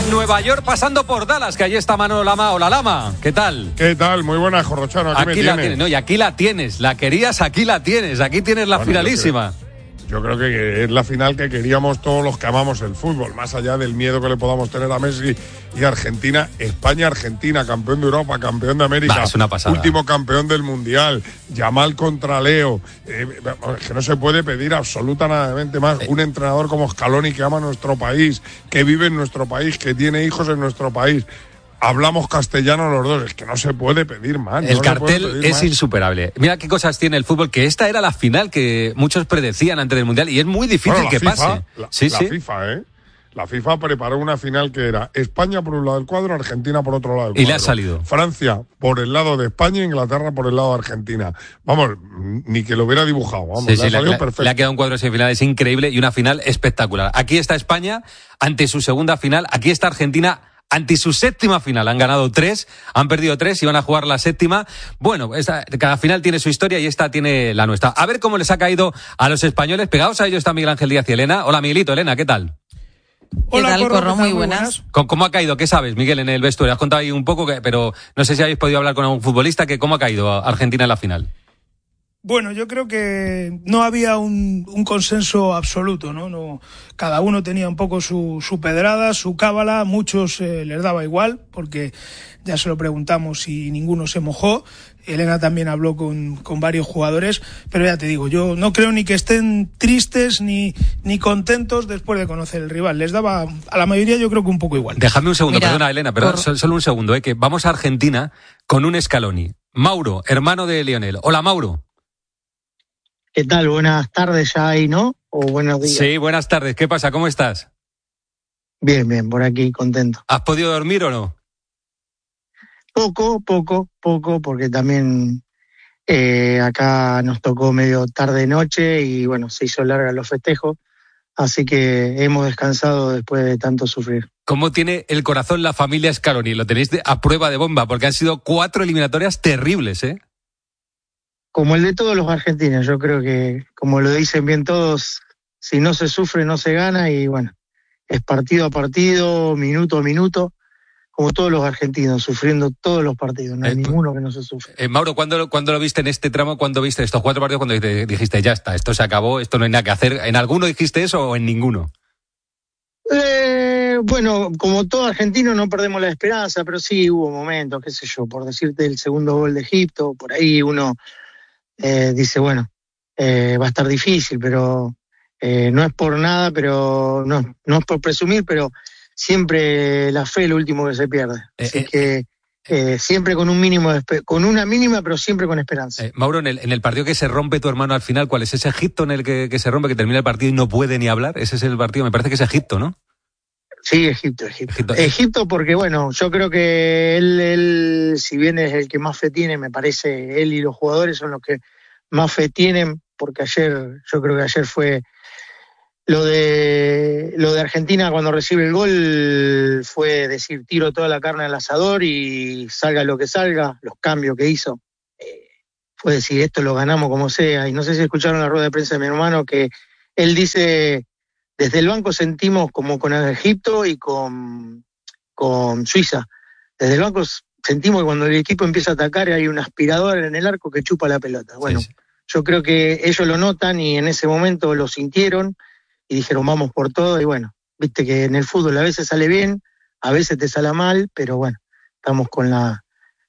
Nueva York pasando por Dallas, que allí está Manolo Lama. Hola, Lama, ¿qué tal? ¿Qué tal? Muy buena, Jorrochano, aquí la tienes. No, y aquí la tienes, la querías, aquí la tienes, aquí tienes la finalísima. Yo creo que es la final que queríamos todos los que amamos el fútbol, más allá del miedo que le podamos tener a Messi y Argentina. España-Argentina, campeón de Europa, campeón de América, es una pasada. Último campeón del Mundial, Yamal contra Leo. Que no se puede pedir absolutamente más. Un entrenador como Scaloni, que ama nuestro país, que vive en nuestro país, que tiene hijos en nuestro país. Hablamos castellano los dos, es que no se puede pedir más. El cartel es insuperable. Mira qué cosas tiene el fútbol, que esta era la final que muchos predecían antes del Mundial y es muy difícil que pase. La FIFA preparó una final que era España por un lado del cuadro, Argentina por otro lado del cuadro. Y le ha salido. Francia por el lado de España e Inglaterra por el lado de Argentina. Vamos, ni que lo hubiera dibujado. Vamos, le ha salido perfecto. Le ha quedado un cuadro de semifinales increíble y una final espectacular. Aquí está España ante su segunda final, aquí está Argentina ante su séptima final. Han ganado 3, han perdido 3 y van a jugar la séptima. Bueno, cada final tiene su historia y esta tiene la nuestra. A ver cómo les ha caído a los españoles. Pegados a ellos está Miguel Ángel Díaz y Elena. Hola, Miguelito. Elena, ¿qué tal? Hola, Corro, muy buenas. ¿Cómo ha caído? ¿Qué sabes, Miguel, en el vestuario? Has contado ahí un poco, pero no sé si habéis podido hablar con algún futbolista. ¿Cómo ha caído Argentina en la final? Bueno, yo creo que no había un consenso absoluto, ¿no? Cada uno tenía un poco su pedrada, su cábala, muchos les daba igual, porque ya se lo preguntamos y ninguno se mojó. Elena también habló con varios jugadores, pero ya te digo, yo no creo ni que estén tristes ni contentos después de conocer el rival. Les daba a la mayoría, yo creo que un poco igual. Déjame un segundo, perdona, Elena, solo un segundo, que vamos a Argentina con un Scaloni. Mauro, hermano de Lionel. Hola, Mauro. ¿Qué tal? Buenas tardes ya ahí, ¿no? O buenos días. Sí, buenas tardes. ¿Qué pasa? ¿Cómo estás? Bien, por aquí, contento. ¿Has podido dormir o no? Poco, porque también acá nos tocó medio tarde-noche y bueno, se hizo larga los festejos, así que hemos descansado después de tanto sufrir. ¿Cómo tiene el corazón la familia Scaloni? Lo tenéis a prueba de bomba, porque han sido 4 eliminatorias terribles, ¿eh? Como el de todos los argentinos, yo creo que, como lo dicen bien todos, si no se sufre no se gana y bueno, es partido a partido, minuto a minuto, como todos los argentinos, sufriendo todos los partidos, no hay ninguno que no se sufre. Mauro, ¿cuándo lo viste en este tramo? ¿Cuándo viste estos 4 partidos? Cuando dijiste, ya está, esto se acabó, esto no hay nada que hacer. ¿En alguno dijiste eso o en ninguno? Bueno, como todo argentino no perdemos la esperanza, pero sí hubo momentos, qué sé yo, por decirte el segundo gol de Egipto, por ahí uno dice, bueno, va a estar difícil, pero no es por nada, pero no es por presumir, pero siempre la fe es lo último que se pierde. Así que siempre con con una mínima, pero siempre con esperanza. Mauro, en el partido que se rompe tu hermano al final, ¿cuál es ese Egipto en el que se rompe, que termina el partido y no puede ni hablar? Ese es el partido, me parece que es Egipto, ¿no? Sí, Egipto porque, bueno, yo creo que él, si bien es el que más fe tiene, me parece, él y los jugadores son los que más fe tienen, porque yo creo que ayer fue lo de Argentina cuando recibe el gol, fue decir, tiro toda la carne al asador y salga lo que salga, los cambios que hizo. Fue decir, esto lo ganamos como sea, y no sé si escucharon la rueda de prensa de mi hermano, que él dice... Desde el banco sentimos como con Egipto y con Suiza. Desde el banco sentimos que cuando el equipo empieza a atacar hay un aspirador en el arco que chupa la pelota. Bueno, sí. Yo creo que ellos lo notan y en ese momento lo sintieron y dijeron vamos por todo. Y bueno, viste que en el fútbol a veces sale bien, a veces te sale mal, pero bueno, estamos con la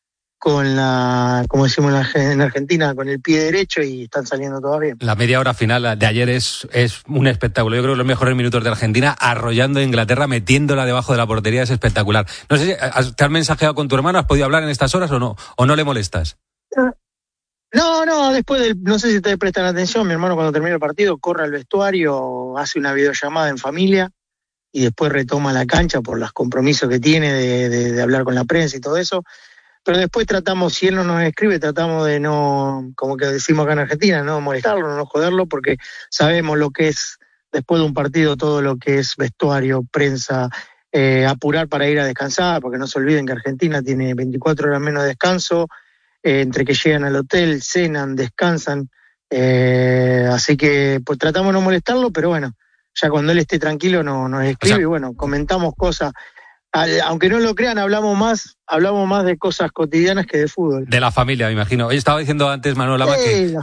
como decimos en Argentina, con el pie derecho y están saliendo todas bien. La media hora final de ayer es un espectáculo. Yo creo que los mejores minutos de Argentina, arrollando a Inglaterra, metiéndola debajo de la portería, es espectacular. No sé si te has mensajeado con tu hermano, ¿has podido hablar en estas horas o no le molestas? No, después no sé si te prestan atención, mi hermano cuando termina el partido corre al vestuario, hace una videollamada en familia y después retoma la cancha por los compromisos que tiene de hablar con la prensa y todo eso. Pero después tratamos, si él no nos escribe, tratamos de no, como que decimos acá en Argentina, no molestarlo, no joderlo, porque sabemos lo que es, después de un partido, todo lo que es vestuario, prensa, apurar para ir a descansar, porque no se olviden que Argentina tiene 24 horas menos de descanso, entre que llegan al hotel, cenan, descansan, así que pues tratamos de no molestarlo, pero bueno, ya cuando él esté tranquilo nos escribe, y bueno, comentamos cosas. aunque no lo crean, hablamos más de cosas cotidianas que de fútbol. De la familia, me imagino. Oye, estaba diciendo antes, Manuel Lama,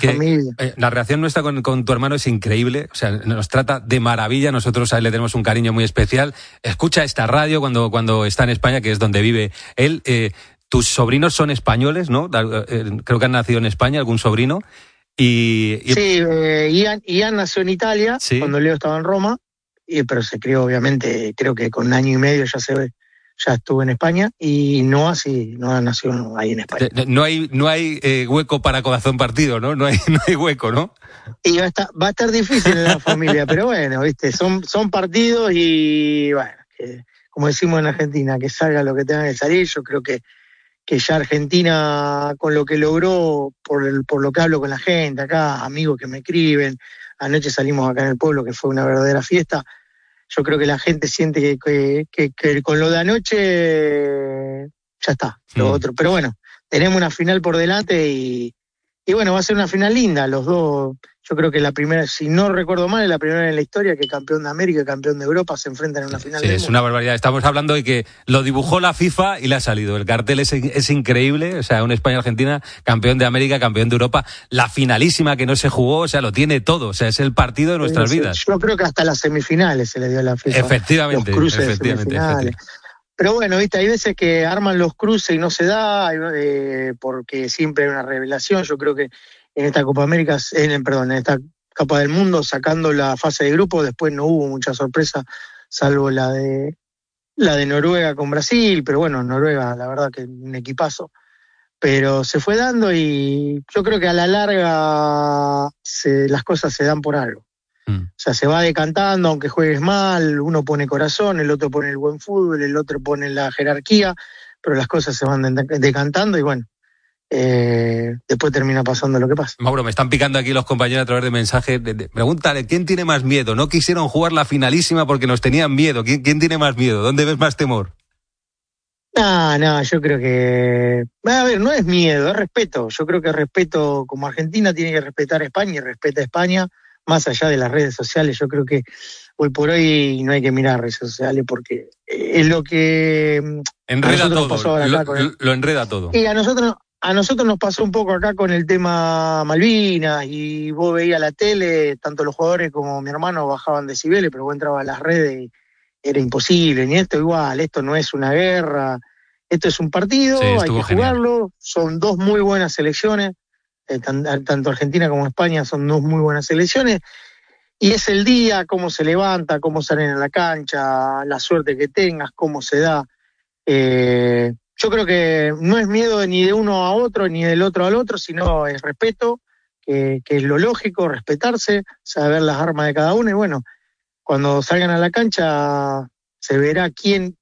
la reacción nuestra con tu hermano es increíble. O sea, nos trata de maravilla. Nosotros a él le tenemos un cariño muy especial. Escucha esta radio cuando está en España, que es donde vive él. Tus sobrinos son españoles, ¿no? Creo que han nacido en España, algún sobrino. Sí, Ian nació en Italia, ¿sí? Cuando Leo estaba en Roma, pero se crió, obviamente, creo que con 1 año y medio ya estuvo en España, y Noah nació ahí en España. No hay hueco para corazón partido, ¿no? No hay hueco, ¿no? Y va a estar difícil en la familia, pero bueno, viste, son partidos y bueno, como decimos en Argentina, que salga lo que tenga que salir. Yo creo que ya Argentina, con lo que logró, por lo que hablo con la gente acá, amigos que me escriben, anoche salimos acá en el pueblo, que fue una verdadera fiesta. Yo creo que la gente siente que con lo de anoche ya está, lo otro. Pero bueno, tenemos una final por delante y bueno, va a ser una final linda. Los dos, yo creo que la primera, si no recuerdo mal, es la primera en la historia que campeón de América y campeón de Europa se enfrentan en una final. Sí, es una barbaridad. Estamos hablando de que lo dibujó la FIFA y le ha salido. El cartel es increíble. O sea, un España-Argentina, campeón de América, campeón de Europa. La finalísima que no se jugó, o sea, lo tiene todo. O sea, es el partido de nuestras vidas. Yo creo que hasta las semifinales se le dio a la FIFA. Efectivamente. Los cruces efectivamente. Pero bueno, viste, hay veces que arman los cruces y no se da, porque siempre hay una revelación. Yo creo que en esta Copa América, en esta Copa del Mundo, sacando la fase de grupo, después no hubo mucha sorpresa, salvo la de Noruega con Brasil. Pero bueno, Noruega, la verdad que un equipazo. Pero se fue dando y yo creo que a la larga las cosas se dan por algo. O sea, se va decantando, aunque juegues mal, uno pone corazón, el otro pone el buen fútbol, el otro pone la jerarquía, pero las cosas se van decantando y bueno, después termina pasando lo que pasa. Mauro, me están picando aquí los compañeros a través de mensajes. Pregúntale, ¿quién tiene más miedo? No quisieron jugar la finalísima porque nos tenían miedo. ¿Quién tiene más miedo? ¿Dónde ves más temor? No, yo creo que... A ver, no es miedo, es respeto. Yo creo que respeto, como Argentina tiene que respetar a España y respeta a España, más allá de las redes sociales. Yo creo que hoy por hoy no hay que mirar redes sociales porque es lo que enreda todo, lo enreda todo. Y a nosotros nos pasó un poco acá con el tema Malvinas, y vos veías la tele, tanto los jugadores como mi hermano bajaban decibeles, pero vos entrabas a las redes y era imposible. Ni esto igual, esto no es una guerra, esto es un partido, hay que jugarlo. Son dos muy buenas selecciones. Tanto Argentina como España son dos muy buenas selecciones, y es el día, cómo se levanta, cómo salen a la cancha, la suerte que tengas, cómo se da. Yo creo que no es miedo ni de uno a otro, ni del otro al otro, sino es respeto, que es lo lógico, respetarse, saber las armas de cada uno, y bueno, cuando salgan a la cancha se verá quién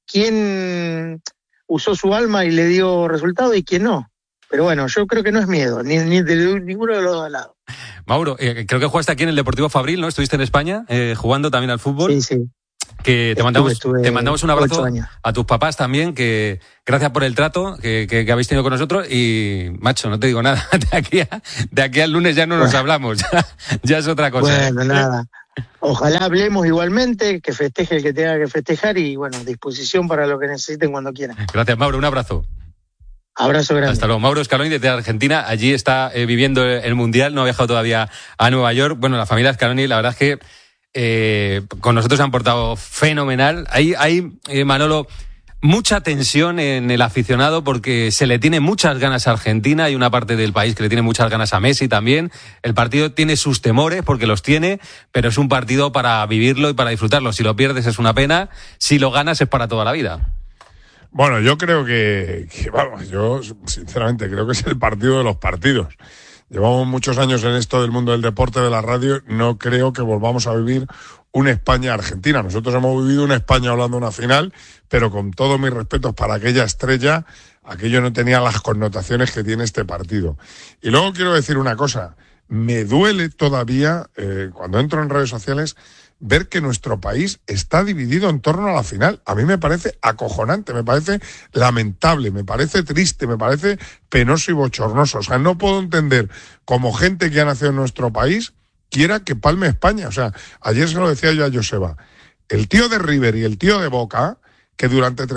usó su alma y le dio resultado y quién no. Pero bueno, yo creo que no es miedo, ni de ninguno de los dos lados. Mauro, creo que jugaste aquí en el Deportivo Fabril, ¿no? Estuviste en España jugando también al fútbol. Sí. Que te mandamos un abrazo a tus papás también, que gracias por el trato que habéis tenido con nosotros. Y, macho, no te digo nada, de aquí al lunes ya no nos hablamos, ya es otra cosa. Bueno, nada. Ojalá hablemos igualmente, que festeje el que tenga que festejar y, bueno, disposición para lo que necesiten cuando quieran. Gracias, Mauro, un abrazo. Abrazo grande. Hasta luego. Mauro Scaloni desde Argentina. Allí está viviendo el Mundial. No ha viajado todavía a Nueva York. Bueno, la familia Scaloni, la verdad es que con nosotros se han portado fenomenal. Hay Manolo, mucha tensión en el aficionado porque se le tiene muchas ganas a Argentina. Hay una parte del país que le tiene muchas ganas a Messi también. El partido tiene sus temores porque los tiene, pero es un partido para vivirlo y para disfrutarlo. Si lo pierdes es una pena. Si lo ganas es para toda la vida. Bueno, yo creo que vamos, yo sinceramente creo que es el partido de los partidos. Llevamos muchos años en esto del mundo del deporte, de la radio, no creo que volvamos a vivir una España-Argentina. Nosotros hemos vivido una España hablando de una final, pero con todos mis respetos para aquella estrella, aquello no tenía las connotaciones que tiene este partido. Y luego quiero decir una cosa, me duele todavía, cuando entro en redes sociales, ver que nuestro país está dividido en torno a la final. A mí me parece acojonante, me parece lamentable, me parece triste, me parece penoso y bochornoso. O sea, no puedo entender cómo gente que ha nacido en nuestro país quiera que palme España. O sea, ayer se lo decía yo a Joseba, el tío de River y el tío de Boca que durante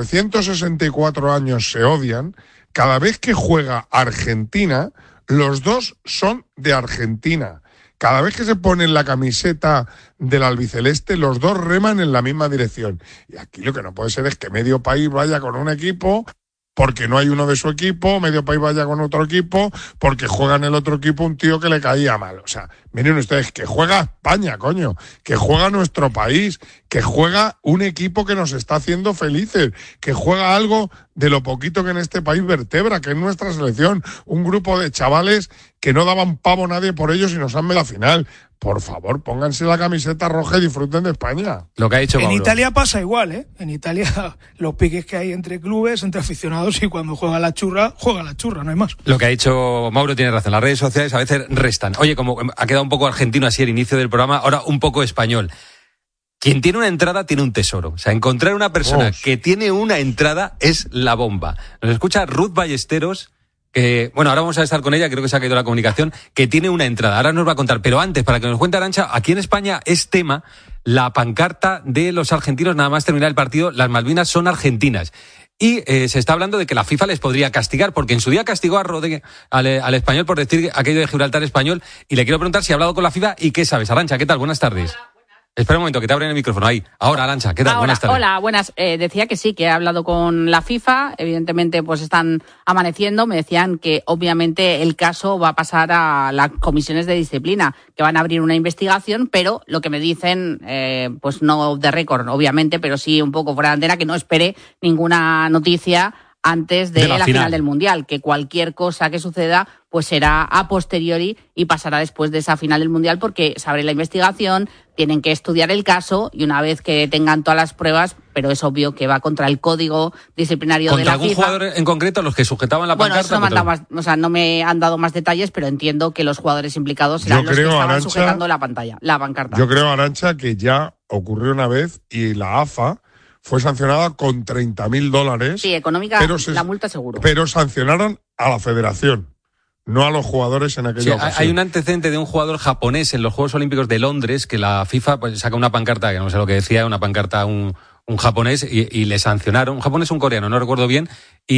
364 años se odian, cada vez que juega Argentina, los dos son de Argentina. Cada vez que se ponen la camiseta del albiceleste, los dos reman en la misma dirección. Y aquí lo que no puede ser es que medio país vaya con un equipo porque no hay uno de su equipo, medio país vaya con otro equipo porque juega en el otro equipo un tío que le caía mal. O sea, miren ustedes, que juega España, coño, que juega nuestro país, que juega un equipo que nos está haciendo felices, que juega algo de lo poquito que en este país vertebra, que es nuestra selección, un grupo de chavales que no daban pavo a nadie por ellos y nos han metido a la final. Por favor, pónganse la camiseta roja y disfruten de España. Lo que ha dicho Mauro. En Italia pasa igual, ¿eh? En Italia los piques que hay entre clubes, entre aficionados, y cuando juega la churra, no hay más. Lo que ha dicho Mauro tiene razón. Las redes sociales a veces restan. Oye, como ha quedado un poco argentino así el inicio del programa, ahora un poco español. Quien tiene una entrada tiene un tesoro. O sea, encontrar una persona que tiene una entrada es la bomba. Nos escucha Ruth Ballesteros, que, bueno, ahora vamos a estar con ella, creo que se ha caído la comunicación, que tiene una entrada. Ahora nos va a contar, pero antes, para que nos cuente Arantxa, aquí en España es tema la pancarta de los argentinos, nada más terminar el partido, las Malvinas son argentinas. Y se está hablando de que la FIFA les podría castigar, porque en su día castigó a Rodríguez, al español, por decir aquello de Gibraltar español, y le quiero preguntar si ha hablado con la FIFA y qué sabes. Arantxa, ¿qué tal? Buenas tardes. Espera un momento, que te abren el micrófono. Ahí. Ahora, Arantxa, ¿qué tal? Buenas tardes. Hola, buenas. Decía que sí, que he hablado con la FIFA. Evidentemente, pues están amaneciendo. Me decían que, obviamente, el caso va a pasar a las comisiones de disciplina, que van a abrir una investigación, pero lo que me dicen, pues no de récord, obviamente, pero sí un poco fuera de antena, que no espere ninguna noticia antes de la final del Mundial, que cualquier cosa que suceda pues será a posteriori y pasará después de esa final del Mundial, porque se abre la investigación, tienen que estudiar el caso y una vez que tengan todas las pruebas, pero es obvio que va contra el código disciplinario de la FIFA. ¿Contra algún jugador en concreto, los que sujetaban la pancarta? Bueno, no me han dado más detalles, pero entiendo que los jugadores implicados serán los que estaban sujetando la pancarta. Yo creo, Arantxa, que ya ocurrió una vez y la AFA fue sancionada con $30.000. Sí, económica, la multa seguro. Pero sancionaron a la federación, no a los jugadores en aquella ocasión. Hay un antecedente de un jugador japonés en los Juegos Olímpicos de Londres, que la FIFA pues, saca una pancarta, que no sé lo que decía, una pancarta un japonés, y le sancionaron, un japonés o un coreano, no recuerdo bien,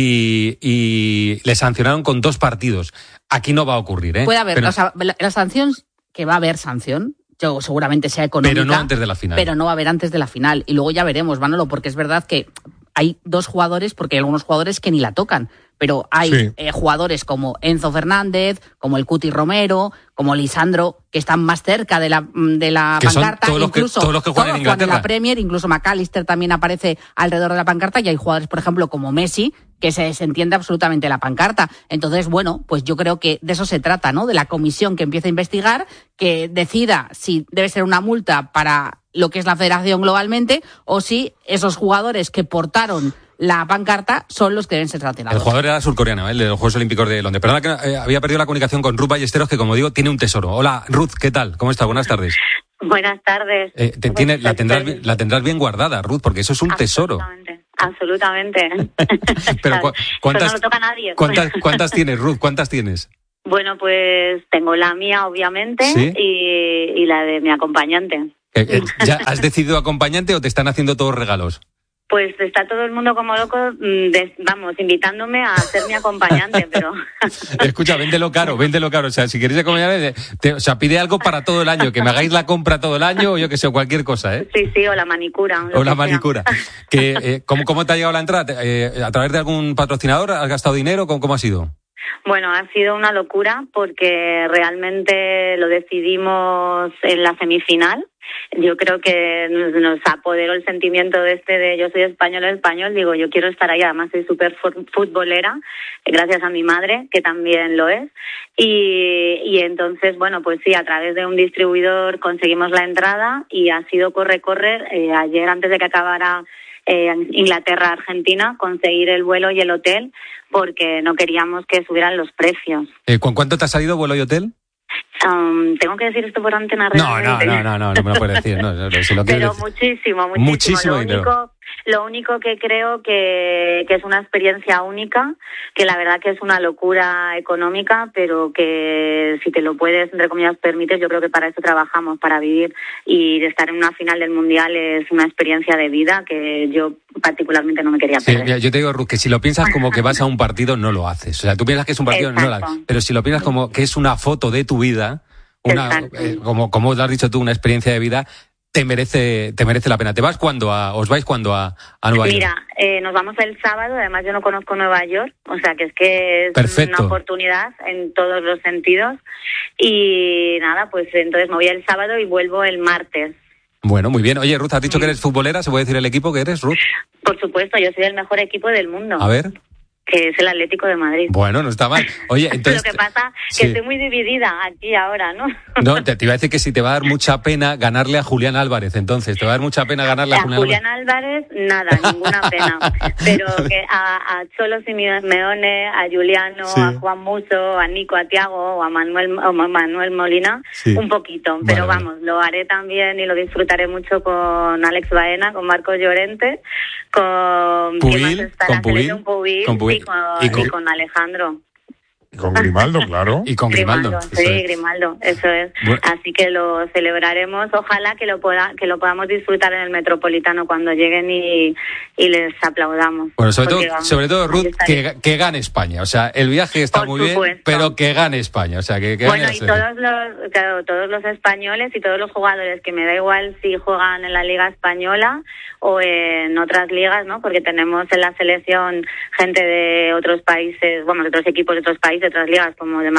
y le sancionaron con 2 partidos. Aquí no va a ocurrir, ¿eh? Puede haber, pero, o sea, la sanción, que va a haber sanción, seguramente sea económica. Pero no antes de la final. Pero no va a haber antes de la final. Y luego ya veremos, Manolo, porque es verdad que hay 2 jugadores, porque hay algunos jugadores que ni la tocan. Pero hay jugadores como Enzo Fernández, como el Cuti Romero, como Lisandro, que están más cerca de la pancarta. Todos los que juegan en Inglaterra. En la Premier, incluso McAllister también aparece alrededor de la pancarta, y hay jugadores, por ejemplo, como Messi, que se entiende absolutamente la pancarta. Entonces, bueno, pues yo creo que de eso se trata, ¿no? De la comisión que empiece a investigar, que decida si debe ser una multa para lo que es la federación globalmente, o si esos jugadores que portaron la pancarta son los que deben ser sancionados. El jugador era surcoreano, el de los Juegos Olímpicos de Londres. Perdona que había perdido la comunicación con Ruth Ballesteros, que como digo, tiene un tesoro. Hola, Ruth, ¿qué tal? ¿Cómo estás? Buenas tardes. Buenas tardes. La tendrás bien guardada, Ruth, porque eso es un tesoro. Absolutamente. Pero ¿cuántas, eso no lo toca a nadie. ¿Cuántas tienes, Ruth? ¿Cuántas tienes? Bueno, pues tengo la mía, obviamente, ¿sí? y la de mi acompañante. ¿Ya has decidido acompañante o te están haciendo todos regalos? Pues está todo el mundo como loco, invitándome a ser mi acompañante, pero... Escucha, véndelo caro. O sea, si queréis acompañarme, pide algo para todo el año, que me hagáis la compra todo el año, o yo que sé, cualquier cosa, ¿eh? Sí, o la manicura. O la manicura. ¿Cómo te ha llegado la entrada? ¿A través de algún patrocinador? ¿Has gastado dinero? ¿Cómo ha sido? Bueno, ha sido una locura porque realmente lo decidimos en la semifinal. Yo creo que nos apoderó el sentimiento de yo soy español, digo, yo quiero estar ahí, además soy súper futbolera, gracias a mi madre, que también lo es, y entonces, bueno, pues sí, a través de un distribuidor conseguimos la entrada y ha sido correr, ayer antes de que acabara Inglaterra-Argentina, conseguir el vuelo y el hotel, porque no queríamos que subieran los precios. ¿Con cuánto te ha salido vuelo y hotel? ¿Tengo que decir esto por antena realmente? No me lo puedes decir. No, si lo pero decir. muchísimo. Lo único que creo que es una experiencia única, que la verdad que es una locura económica, pero que si te lo puedes, entre comillas, permites, yo creo que para eso trabajamos, para vivir, y de estar en una final del Mundial es una experiencia de vida que yo particularmente no me quería perder. Mira, yo te digo, Ruth, que si lo piensas como que vas a un partido, no lo haces. O sea, tú piensas que es un partido, no lo haces. Pero si lo piensas como que es una foto de tu vida, como lo has dicho tú, una experiencia de vida, te merece la pena. ¿Os vais cuándo a Nueva York? Mira, nos vamos el sábado, además yo no conozco Nueva York, o sea que es Perfecto. Una oportunidad en todos los sentidos. Y nada, pues entonces me voy el sábado y vuelvo el martes. Bueno, muy bien. Oye, Ruth, has dicho que eres futbolera, ¿se puede decir el equipo que eres, Ruth? Por supuesto, yo soy el mejor equipo del mundo. A ver. Que es el Atlético de Madrid. Bueno, no está mal. Oye, entonces... Lo que pasa es que estoy muy dividida aquí ahora, ¿no? No, te iba a decir que si te va a dar mucha pena ganarle a Julián Álvarez, entonces, ¿te va a dar mucha pena ganarle a Julián Álvarez? Nada, ninguna pena. Pero que a Cholo Simeone, a Juliano, a Juan Musso, a Nico, a Thiago o a Manuel Molina, un poquito. Pero vamos, lo haré también y lo disfrutaré mucho con Alex Baena, con Marcos Llorente, con Pubil, y con Alejandro. Y con Grimaldo, claro. Y con Grimaldo. Sí, Grimaldo, eso es. Bueno. Así que lo celebraremos. Ojalá que lo podamos disfrutar en el Metropolitano cuando lleguen y les aplaudamos. Bueno, sobre todo Ruth, que gane España. O sea, el viaje está muy bien, pero que gane España. O sea, que bueno, gane. Y todos los españoles y todos los jugadores, que me da igual si juegan en la Liga Española o en otras ligas, ¿no? Porque tenemos en la selección gente de otros países, bueno, de otros equipos de otros países, de otras ligas, como de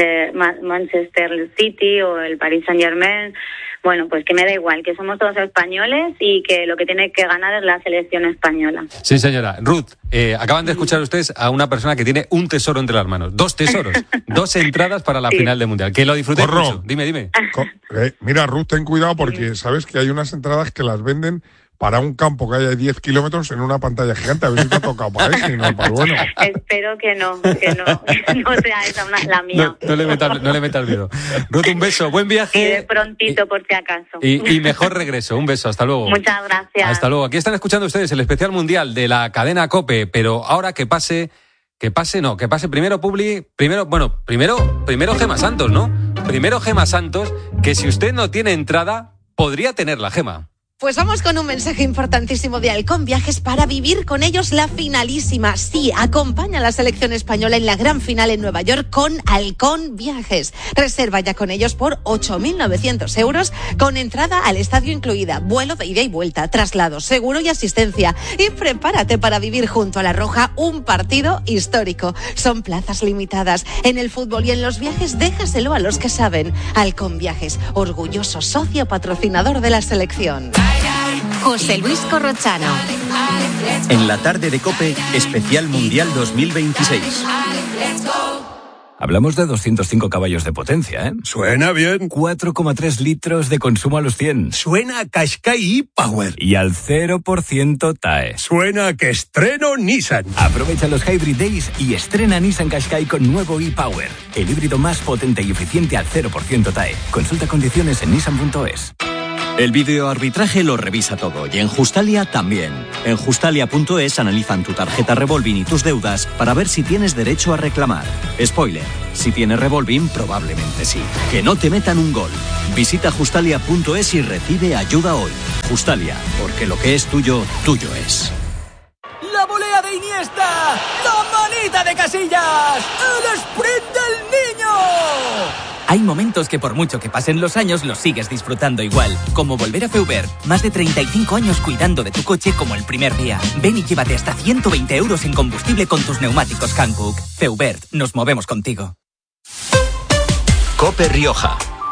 Manchester City o el Paris Saint-Germain. Bueno, pues que me da igual, que somos todos españoles y que lo que tiene que ganar es la selección española. Sí, señora. Ruth, acaban de escuchar ustedes a una persona que tiene un tesoro entre las manos. 2 tesoros. 2 entradas para la final del Mundial. Que lo disfruten mucho. Dime. Mira, Ruth, ten cuidado porque sabes que hay unas entradas que las venden para un campo que haya 10 kilómetros en una pantalla gigante. A ver si te ha tocado para eso y no para bueno. Espero que no sea esa la mía. No le metas miedo. Ruth, un beso, buen viaje. Y de prontito, por si acaso. Y mejor regreso. Un beso, hasta luego. Muchas gracias. Hasta luego. Aquí están escuchando ustedes el especial mundial de la cadena COPE, pero ahora que pase primero Publi, primero Gema Santos, ¿no? Primero Gema Santos, que si usted no tiene entrada, podría tener la Gema. Pues vamos con un mensaje importantísimo de Halcón Viajes para vivir con ellos la finalísima. Sí, acompaña a la selección española en la gran final en Nueva York con Halcón Viajes. Reserva ya con ellos por 8.900 euros, con entrada al estadio incluida, vuelo de ida y vuelta, traslado, seguro y asistencia. Y prepárate para vivir junto a La Roja un partido histórico. Son plazas limitadas. En el fútbol y en los viajes, déjaselo a los que saben. Halcón Viajes, orgulloso socio patrocinador de la selección. José Luis Corrochano. En la tarde de COPE, especial Mundial 2026. Hablamos de 205 caballos de potencia, ¿eh? Suena bien. 4,3 litros de consumo a los 100. Suena a Qashqai e-Power. Y al 0% TAE. Suena a que estreno Nissan. Aprovecha los Hybrid Days y estrena Nissan Qashqai con nuevo e-Power. El híbrido más potente y eficiente al 0% TAE. Consulta condiciones en nissan.es. El videoarbitraje lo revisa todo y en Justalia también. En Justalia.es analizan tu tarjeta Revolving y tus deudas para ver si tienes derecho a reclamar. Spoiler, si tienes Revolving probablemente sí. Que no te metan un gol. Visita Justalia.es y recibe ayuda hoy. Justalia, porque lo que es tuyo, tuyo es. ¡La volea de Iniesta! ¡La manita de Casillas! ¡El sprint del niño! Hay momentos que por mucho que pasen los años los sigues disfrutando igual, como volver a Feubert. Más de 35 años cuidando de tu coche como el primer día. Ven y llévate hasta 120 euros en combustible con tus neumáticos Hankook. Feubert, nos movemos contigo. COPE Rioja.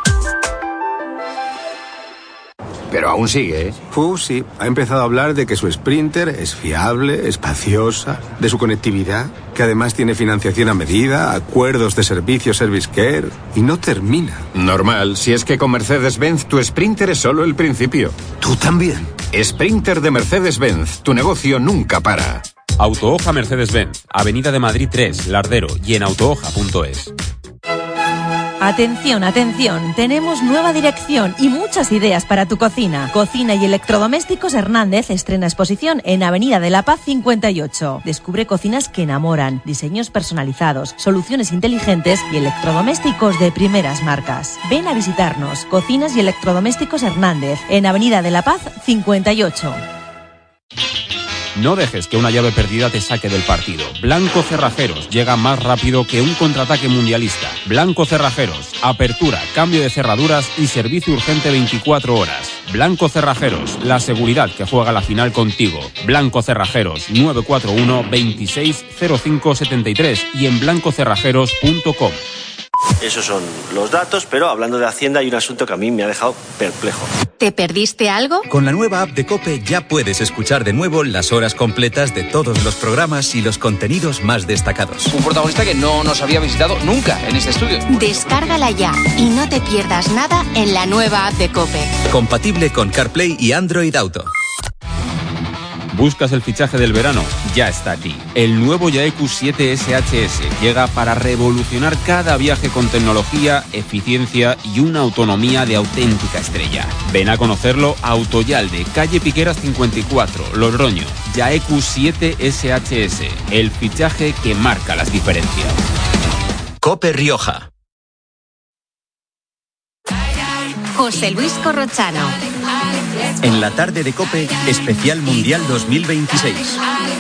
Pero aún sigue, ¿eh? Sí. Ha empezado a hablar de que su Sprinter es fiable, espaciosa, de su conectividad, que además tiene financiación a medida, acuerdos de servicio Service Care, y no termina. Normal, si es que con Mercedes-Benz tu Sprinter es solo el principio. ¿Tú también? Sprinter de Mercedes-Benz, tu negocio nunca para. Autohoja Mercedes-Benz, Avenida de Madrid 3, Lardero y en autohoja.es. Atención, atención, tenemos nueva dirección y muchas ideas para tu cocina. Cocina y Electrodomésticos Hernández estrena exposición en Avenida de la Paz 58. Descubre cocinas que enamoran, diseños personalizados, soluciones inteligentes y electrodomésticos de primeras marcas. Ven a visitarnos. Cocinas y Electrodomésticos Hernández en Avenida de la Paz 58. No dejes que una llave perdida te saque del partido. Blanco Cerrajeros llega más rápido que un contraataque mundialista. Blanco Cerrajeros, apertura, cambio de cerraduras y servicio urgente 24 horas. Blanco Cerrajeros, la seguridad que juega la final contigo. Blanco Cerrajeros, 941 26 05 73 y en blancocerrajeros.com. Esos son los datos, pero hablando de Hacienda hay un asunto que a mí me ha dejado perplejo. ¿Te perdiste algo? Con la nueva app de COPE ya puedes escuchar de nuevo las horas completas de todos los programas y los contenidos más destacados. Un protagonista que no nos había visitado nunca en este estudio. Descárgala ya y no te pierdas nada en la nueva app de COPE. Compatible con CarPlay y Android Auto. ¿Buscas el fichaje del verano? Ya está aquí. El nuevo Yaeku 7 SHS llega para revolucionar cada viaje con tecnología, eficiencia y una autonomía de auténtica estrella. Ven a conocerlo a Autoyalde, calle Piqueras 54, Logroño. Yaeku 7 SHS, el fichaje que marca las diferencias. COPE Rioja. José Luis Corrochano. En la tarde de COPE, especial Mundial 2026.